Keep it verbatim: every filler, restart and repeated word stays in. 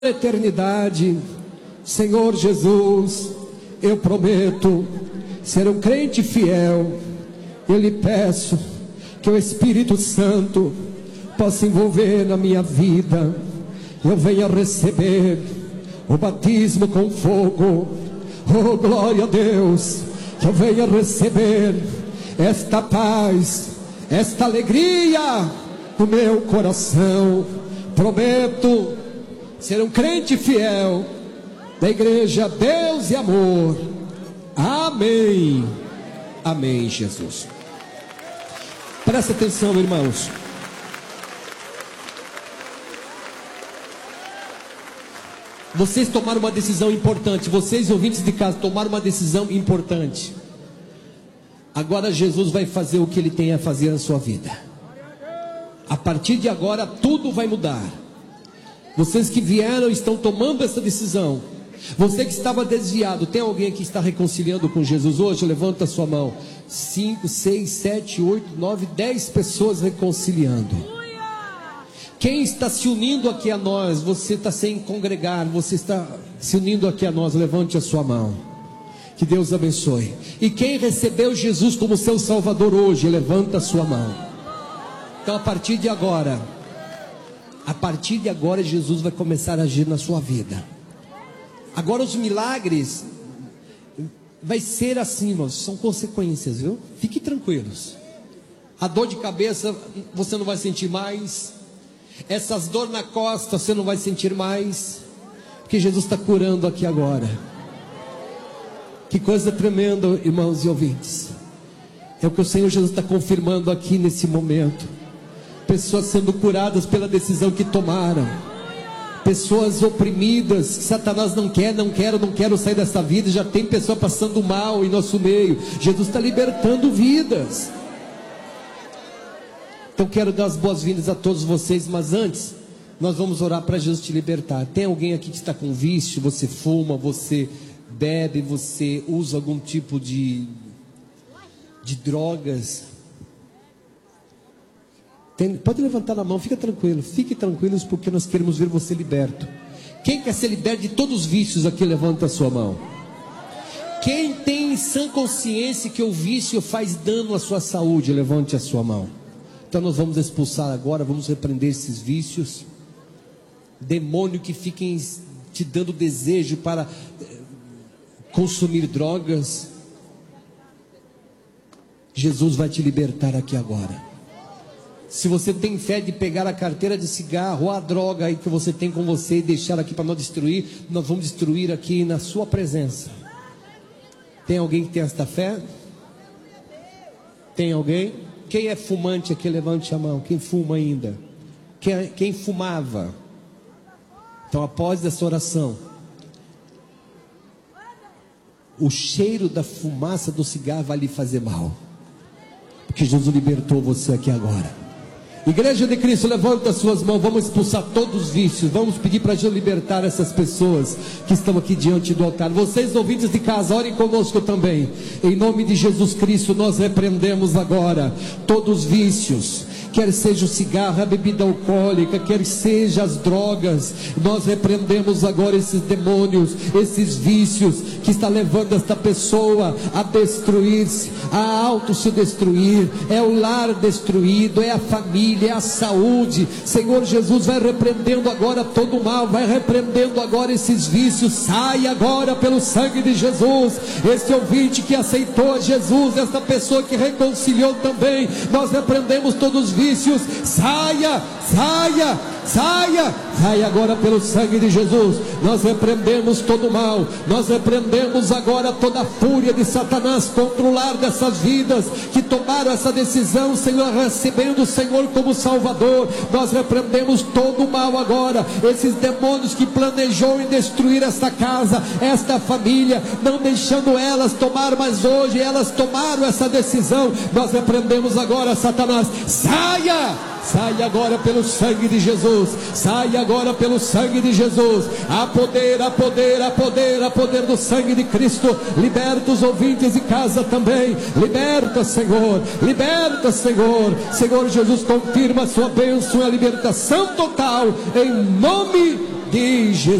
eternidade. Senhor Jesus, eu prometo ser um crente fiel. Eu lhe peço que o Espírito Santo possa envolver na minha vida. Eu venha receber o batismo com fogo. Oh, glória a Deus. Que eu venha receber esta paz, esta alegria no meu coração. Prometo ser um crente fiel da igreja Deus e Amor. Amém. Amém, Jesus. Presta atenção, irmãos. Vocês tomaram uma decisão importante. Vocês, ouvintes de casa, tomaram uma decisão importante. Agora Jesus vai fazer o que Ele tem a fazer na sua vida. A partir de agora tudo vai mudar. Vocês que vieram estão tomando essa decisão. Você que estava desviado, tem alguém aqui que está reconciliando com Jesus hoje? Levanta a sua mão. Cinco, seis, sete, oito, nove, dez pessoas reconciliando. Quem está se unindo aqui a nós? Você está sem congregar, você está se unindo aqui a nós. Levante a sua mão. Que Deus abençoe. E quem recebeu Jesus como seu Salvador hoje? Levanta a sua mão. Então, a partir de agora, a partir de agora, Jesus vai começar a agir na sua vida. Agora os milagres vai ser assim, irmãos, são consequências, viu? Fiquem tranquilos. A dor de cabeça você não vai sentir mais. Essas dor na costa você não vai sentir mais, porque Jesus está curando aqui agora. Que coisa tremenda, irmãos e ouvintes. É o que o Senhor Jesus está confirmando aqui nesse momento. Pessoas sendo curadas pela decisão que tomaram. Pessoas oprimidas, Satanás não quer, não quero, não quero sair dessa vida. Já tem pessoa passando mal em nosso meio. Jesus está libertando vidas. Então quero dar as boas-vindas a todos vocês. Mas antes, nós vamos orar para Jesus te libertar. Tem alguém aqui que está com vício? Você fuma, você bebe, você usa algum tipo de, de drogas? Tem, pode levantar a mão, fica tranquilo, fique tranquilos, porque nós queremos ver você liberto. Quem quer ser liberto de todos os vícios aqui, levanta a sua mão. Quem tem sã consciência que o vício faz dano à sua saúde, levante a sua mão. Então nós vamos expulsar agora, vamos repreender esses vícios. Demônio que fiquem te dando desejo para consumir drogas. Jesus vai te libertar aqui agora. Se você tem fé de pegar a carteira de cigarro ou a droga aí que você tem com você e deixar aqui para nós destruir, nós vamos destruir aqui na sua presença. Tem alguém que tem esta fé? Tem alguém? Quem é fumante aqui, levante a mão. Quem fuma ainda? Quem, quem fumava? Então, após essa oração, o cheiro da fumaça do cigarro vai lhe fazer mal, porque Jesus libertou você aqui agora. Igreja de Cristo, levanta as suas mãos. Vamos expulsar todos os vícios. Vamos pedir para Jesus libertar essas pessoas que estão aqui diante do altar. Vocês, ouvintes de casa, orem conosco também. Em nome de Jesus Cristo, nós repreendemos agora todos os vícios, quer seja o cigarro, a bebida alcoólica, quer seja as drogas. Nós repreendemos agora esses demônios, esses vícios que está levando esta pessoa a destruir-se, a auto se destruir. É o lar destruído, é a família, é a saúde. Senhor Jesus, vai repreendendo agora todo o mal, vai repreendendo agora esses vícios. Sai agora pelo sangue de Jesus. Este ouvinte que aceitou a Jesus, esta pessoa que reconciliou também, nós repreendemos todos os vícios. Saia, saia, saia, saia agora pelo sangue de Jesus. Nós repreendemos todo o mal, nós repreendemos agora toda a fúria de Satanás contra o lar dessas vidas que tomaram essa decisão, Senhor, recebendo o Senhor como Salvador. Nós repreendemos todo o mal agora, esses demônios que planejou em destruir esta casa, esta família, não deixando elas tomar, mas hoje elas tomaram essa decisão. Nós repreendemos agora, Satanás, saia, saia agora pelo sangue de Jesus, saia agora pelo sangue de Jesus. Há poder, há poder, há poder, há poder do sangue de Cristo. Liberta os ouvintes de casa também, liberta, Senhor, liberta, Senhor. Senhor Jesus, confirma a sua bênção, a libertação total, em nome de Jesus.